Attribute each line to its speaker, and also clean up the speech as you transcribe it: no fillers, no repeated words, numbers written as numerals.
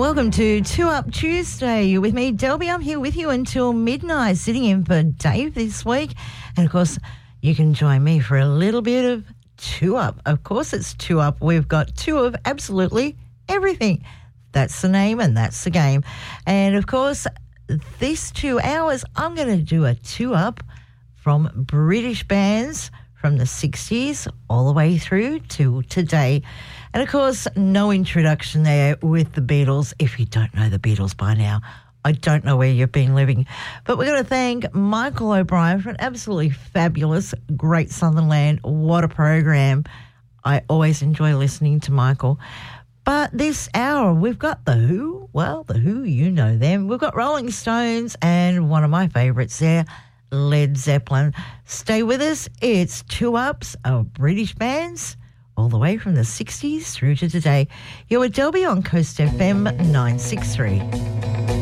Speaker 1: Welcome to Two Up Tuesday. You're with me, Delby. I'm here with you until midnight, sitting in for Dave this week. And, of course, you can join me for a little bit of Two Up. Of course, it's Two Up. We've got two of absolutely everything. That's the name and that's the game. And, of course, this 2 hours, I'm going to do a Two Up from British bands from the 60s all the way through to today. And, of course, no introduction there with the Beatles. If you don't know the Beatles by now, I don't know where you've been living. But we're going to thank Michael O'Brien for an absolutely fabulous Great Southern Land. What a program. I always enjoy listening to Michael. But this hour, we've got The Who. Well, The Who, you know them. We've got Rolling Stones and one of my favourites there, Led Zeppelin. Stay with us. It's Two Ups of British bands all the way from the 60s through to today. You're with Delby on Coast FM 963.